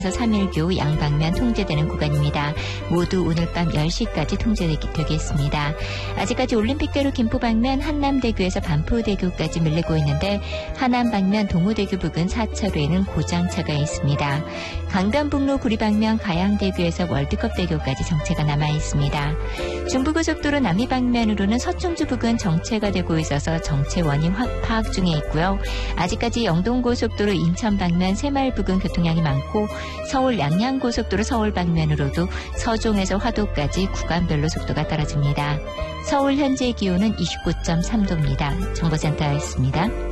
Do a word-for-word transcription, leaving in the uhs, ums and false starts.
삼 일교 양방면 통제되는 구간입니다. 모두 오늘 밤 열 시까지 통제되겠습니다. 아직까지 올림픽대로 김포 방면 한남대교에서 반포대교까지 밀리고 있는데 하남 방면 동호대교 부근 사 차로에는 고장차가 있습니다. 강변북로 구리 방면 가양대교에서 월드컵대교까지 정체가 남아 있습니다. 중부고속도로 남이 방면으로는 서충주 부근 정체가 되고 있어서 정체 원인 파악 중에 있고요. 아직까지 영동고속도로 인천 방면 새마을 부근 교통량이 많고 서울 양양고속도로 서울 방면으로도 서종에서 화도까지 구간별로 속도가 떨어집니다. 서울 현재 기온은 이십구 점 삼 도입니다. 정보센터였습니다.